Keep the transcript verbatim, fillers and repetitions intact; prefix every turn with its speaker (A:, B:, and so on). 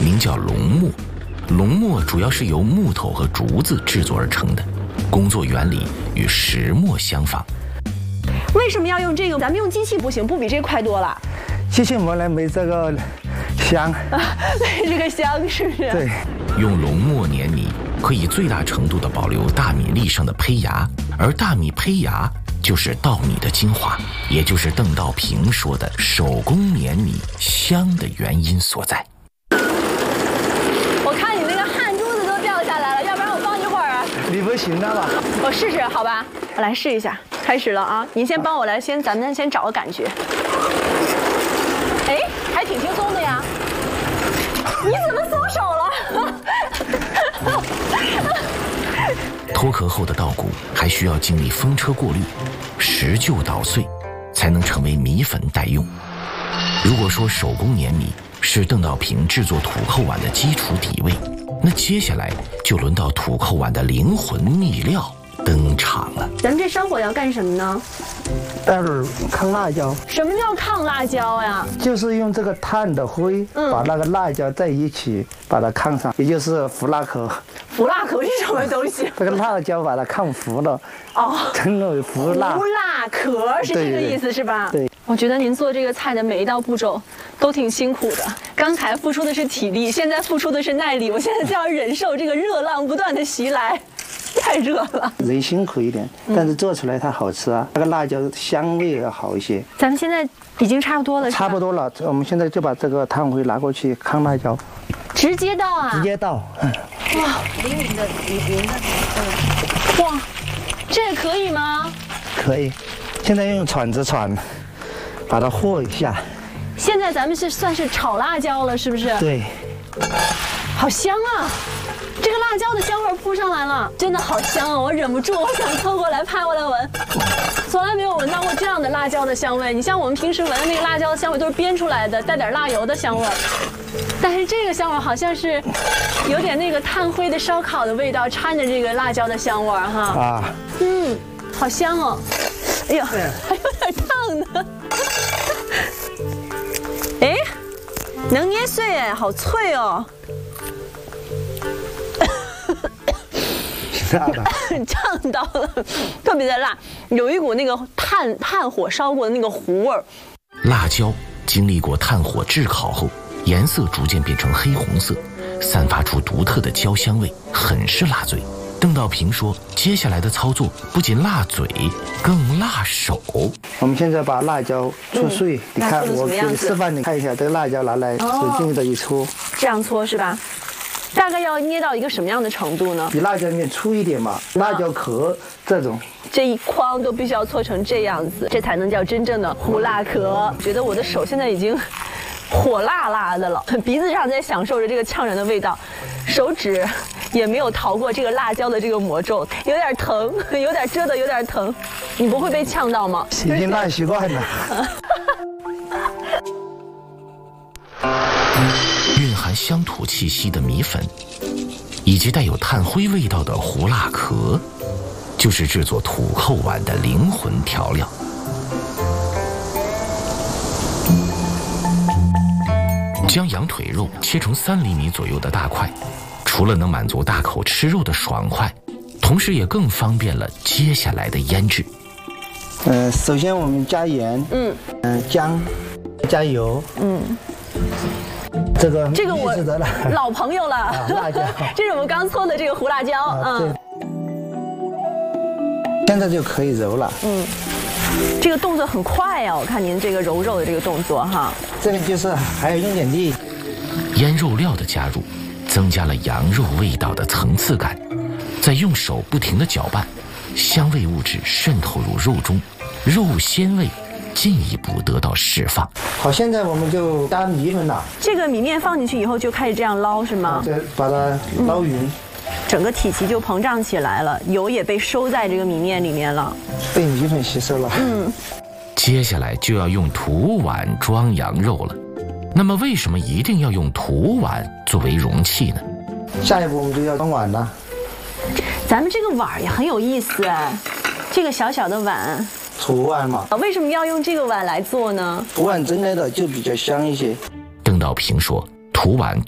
A: 名叫龙磨。龙磨主要是由木头和竹子制作而成的，工作原理与石磨相仿。
B: 为什么要用这个？咱们用机器不行，不比这快多了？
C: 机器磨呢没这个香，
B: 没这个香是不是？
C: 对。
A: 用龙磨碾米可以最大程度地保留大米粒上的胚芽，而大米胚芽就是稻米的精华，也就是邓道平说的手工碾米香的原因所在。
B: 我看你那个汗珠子都掉下来了，要不然我帮一会儿啊？
C: 你不行了吧？
B: 我试试，好吧？我来试一下，开始了啊！您先帮我来，先咱们先找个感觉。哎，还挺轻松的呀。你怎么松手了？
A: 脱壳后的稻谷还需要经历风车过滤、石臼捣碎，才能成为米粉待用。如果说手工碾米是邓道平制作土扣碗的基础底味，那接下来就轮到土扣碗的灵魂秘料登场了。
B: 咱们这烧火要干什么呢？
C: 待会儿炕辣椒。
B: 什么叫炕辣椒呀？
C: 就是用这个炭的灰，嗯、把那个辣椒在一起，把它炕上，也就是胡辣壳。
B: 胡辣壳是什么东西？
C: 这个辣椒把它炕糊了，哦，称为胡辣。
B: 胡辣壳是这个意思是吧？
C: 对。
B: 我觉得您做这个菜的每一道步骤都挺辛苦的，刚才付出的是体力，现在付出的是耐力，我现在就要忍受这个热浪不断的袭来。太热了，
C: 人辛苦一点，但是做出来它好吃啊。那个辣椒香味要好一些。
B: 咱们现在已经差不多了，
C: 差不多了。我们现在就把这个炭灰拿过去炕辣椒，
B: 直接倒啊！
C: 直接倒。
B: 哇，淋淋的，淋淋的，哇，这可以吗？
C: 可以。现在用铲子铲，把它和一下。
B: 现在咱们是算是炒辣椒了，是不是？
C: 对。
B: 好香啊！这个辣椒的香味扑上来了，真的好香啊！我忍不住，我想凑过来拍过来闻，从来没有闻到过这样的辣椒的香味。你像我们平时闻的那个辣椒的香味都是煸出来的，带点辣油的香味，但是这个香味好像是有点那个炭灰的烧烤的味道掺着这个辣椒的香味哈。啊，嗯，好香哦！哎呦，还有点烫呢。哎，能捏碎哎，好脆哦。呛到了，特别的辣，有一股那个炭炭火烧过的那个糊味儿。
A: 辣椒经历过炭火炙烤后，颜色逐渐变成黑红色，散发出独特的焦香味，很是辣嘴。邓道平说，接下来的操作不仅辣嘴，更辣手。
C: 我们现在把辣椒搓碎，嗯、你看我给你示范，你看一下，这个辣椒拿来使劲的一搓，
B: 这样搓是吧？大概要捏到一个什么样的程度呢？
C: 比辣椒面粗一点嘛，辣椒壳这种，
B: 这一筐都必须要搓成这样子，这才能叫真正的胡辣壳。觉得我的手现在已经火辣辣的了，鼻子上在享受着这个呛人的味道，手指也没有逃过这个辣椒的这个魔咒，有点疼，有点蛰的有点疼。你不会被呛到吗？
C: 已经烂习惯了。
A: 蕴含乡土气息的米粉，以及带有炭灰味道的胡辣壳，就是制作土扣碗的灵魂调料。将羊腿肉切成三厘米左右的大块，除了能满足大口吃肉的爽快，同时也更方便了接下来的腌制。
C: 呃，首先我们加盐，嗯，嗯、呃，姜，加油，嗯。这个
B: 这个我老朋友了，啊、辣椒，这是我们刚搓的这个胡辣椒，啊、嗯。
C: 现在就可以揉了，嗯。
B: 这个动作很快呀、啊，我看您这个揉肉的这个动作哈。
C: 这个就是还要用点力。
A: 腌肉料的加入，增加了羊肉味道的层次感，再用手不停地搅拌，香味物质渗透入肉中，肉鲜味进一步得到释放。
C: 好，现在我们就加米粉了。
B: 这个米面放进去以后就开始这样捞是吗？
C: 对，把它捞匀、嗯，
B: 整个体积就膨胀起来了，油也被收在这个米面里面了，
C: 被米粉吸收了。嗯，
A: 接下来就要用土碗装羊肉了。那么为什么一定要用土碗作为容器呢？
C: 下一步我们就要装碗了。
B: 咱们这个碗也很有意思哎，这个小小的碗。
C: 土碗嘛，
B: 为什么要用这个碗来做呢？
C: 土碗蒸来的就比较香一些。
A: 邓道平说，土碗